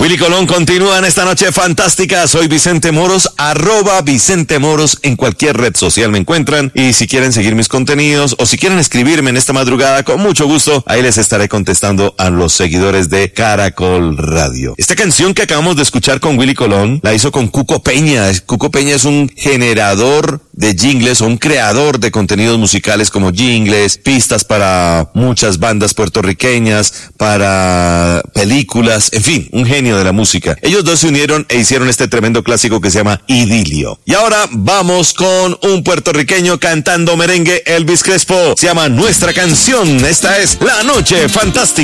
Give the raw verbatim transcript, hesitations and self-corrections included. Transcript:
Willy Colón continúa en esta noche fantástica. Soy Vicente Moros, arroba Vicente Moros. En cualquier red social me encuentran. Y si quieren seguir mis contenidos o si quieren escribirme en esta madrugada, con mucho gusto, ahí les estaré contestando a los seguidores de Caracol Radio. Esta canción que acabamos de escuchar con Willy Colón la hizo con Cuco Peña. Cuco Peña es un generador de jingles o un creador de contenidos musicales como jingles, pistas para muchas bandas puertorriqueñas, para películas, en fin, un genio de la música. Ellos dos se unieron e hicieron este tremendo clásico que se llama Idilio. Y ahora vamos con un puertorriqueño cantando merengue, Elvis Crespo. Se llama Nuestra Canción. Esta es La Noche Fantástica.